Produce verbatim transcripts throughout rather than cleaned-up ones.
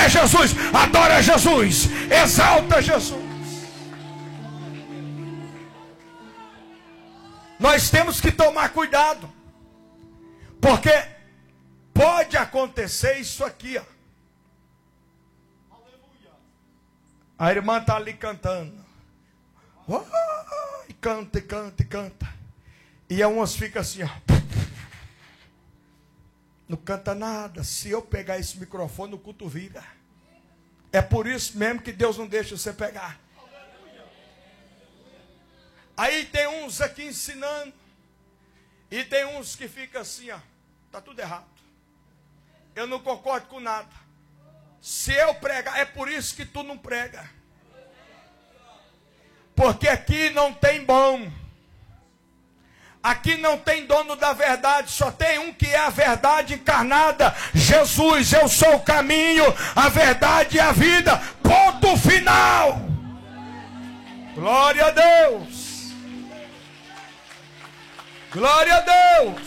fé Jesus, adora Jesus, exalta Jesus. Nós temos que tomar cuidado, porque pode acontecer isso aqui, ó. A irmã está ali cantando, oh, e canta, e canta, e canta, e a umas ficam assim, ó, não canta nada. Se eu pegar esse microfone, o culto vira. É por isso mesmo que Deus não deixa você pegar. Aí tem uns aqui ensinando, e tem uns que ficam assim, ó, tá tudo errado, eu não concordo com nada. Se eu pregar, é por isso que tu não prega, porque aqui não tem bom, aqui não tem dono da verdade, só tem um que é a verdade encarnada, Jesus. Eu sou o caminho, a verdade e a vida, ponto final. Glória a Deus. Glória a Deus.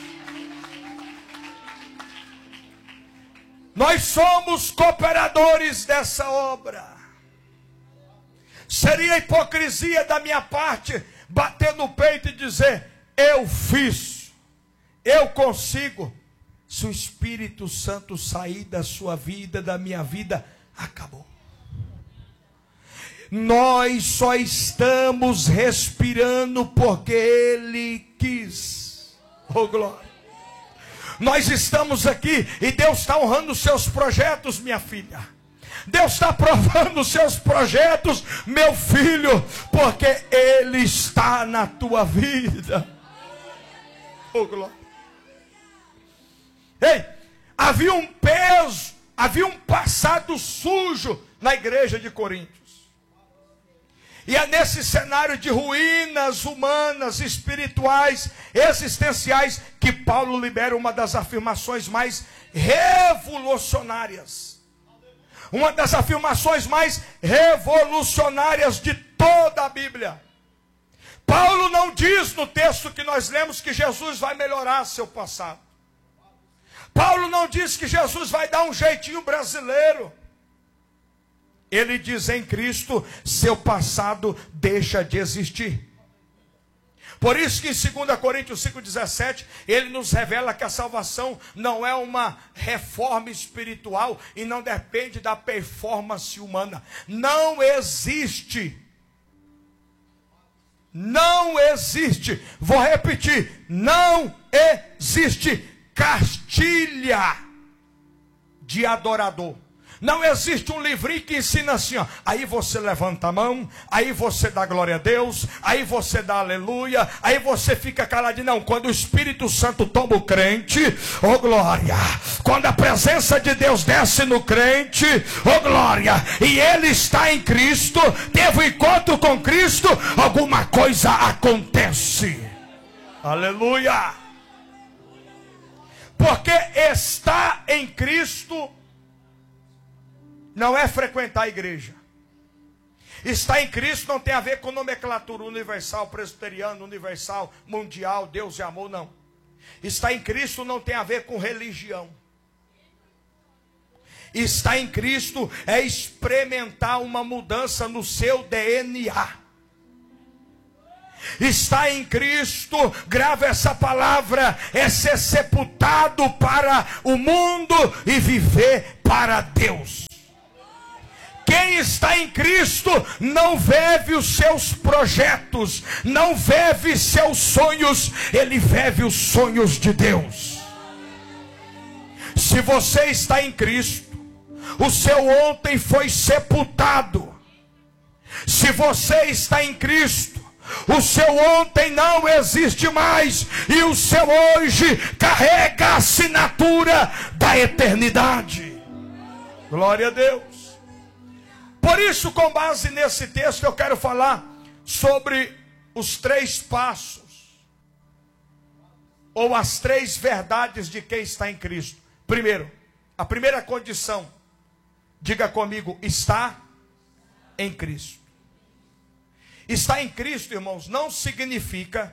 Nós somos cooperadores dessa obra. Seria hipocrisia da minha parte bater no peito e dizer: eu fiz, eu consigo. Se o Espírito Santo sair da sua vida, da minha vida, acabou. Nós só estamos respirando porque Ele quis. Oh glória. Nós estamos aqui e Deus está honrando os seus projetos, minha filha. Deus está aprovando os seus projetos, meu filho, porque Ele está na tua vida. Oh glória. Ei, havia um peso, havia um passado sujo na igreja de Corinto. E é nesse cenário de ruínas humanas, espirituais, existenciais, que Paulo libera uma das afirmações mais revolucionárias. Uma das afirmações mais revolucionárias de toda a Bíblia. Paulo não diz no texto que nós lemos que Jesus vai melhorar seu passado. Paulo não diz que Jesus vai dar um jeitinho brasileiro. Ele diz: em Cristo, seu passado deixa de existir. Por isso que em dois Coríntios cinco, dezessete, ele nos revela que a salvação não é uma reforma espiritual e não depende da performance humana. Não existe. Não existe. Vou repetir. Não existe cartilha de adorador. Não existe um livrinho que ensina assim, ó, aí você levanta a mão, aí você dá glória a Deus, aí você dá aleluia, aí você fica caladinho. Não, quando o Espírito Santo toma o crente, oh glória, quando a presença de Deus desce no crente, oh glória, e ele está em Cristo, teve um encontro com Cristo, alguma coisa acontece. Aleluia. Porque está em Cristo não é frequentar a igreja. Estar em Cristo não tem a ver com nomenclatura universal, presbiteriano, universal, mundial, Deus e amor, não. Estar em Cristo não tem a ver com religião. Estar em Cristo é experimentar uma mudança no seu D N A. Estar em Cristo, grava essa palavra, é ser sepultado para o mundo e viver para Deus. Quem está em Cristo não vive os seus projetos, não vive seus sonhos, ele vive os sonhos de Deus. Se você está em Cristo, o seu ontem foi sepultado. Se você está em Cristo, o seu ontem não existe mais, e o seu hoje carrega a assinatura da eternidade. Glória a Deus. Por isso, com base nesse texto, eu quero falar sobre os três passos, ou as três verdades de quem está em Cristo. Primeiro, a primeira condição, diga comigo, está em Cristo. Estar em Cristo, irmãos, não significa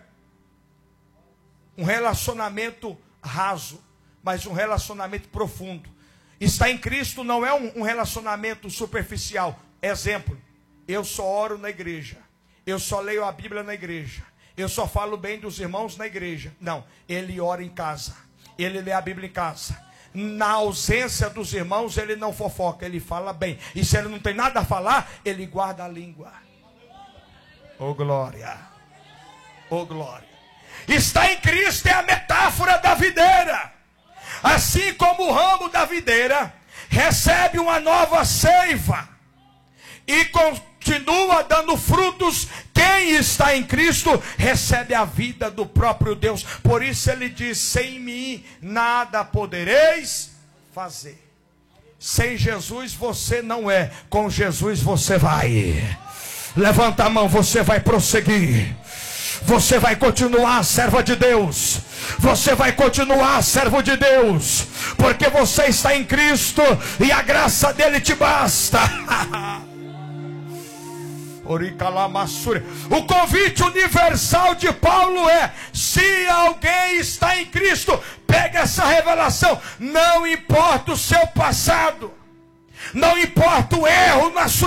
um relacionamento raso, mas um relacionamento profundo. Estar em Cristo não é um, um relacionamento superficial. Exemplo, eu só oro na igreja, eu só leio a Bíblia na igreja, eu só falo bem dos irmãos na igreja. Não, ele ora em casa, ele lê a Bíblia em casa. Na ausência dos irmãos, ele não fofoca, ele fala bem. E se ele não tem nada a falar, ele guarda a língua. Oh glória, oh glória. Estar em Cristo é a metáfora da videira. Assim como o ramo da videira recebe uma nova seiva e continua dando frutos, quem está em Cristo recebe a vida do próprio Deus. Por isso ele diz: sem mim nada podereis fazer. Sem Jesus você não é, com Jesus você vai. Levanta a mão, você vai prosseguir. Você vai continuar serva de Deus. Você vai continuar servo de Deus, porque você está em Cristo e a graça dele te basta. O convite universal de Paulo é: se alguém está em Cristo, pega essa revelação. Não importa o seu passado, não importa o erro na sua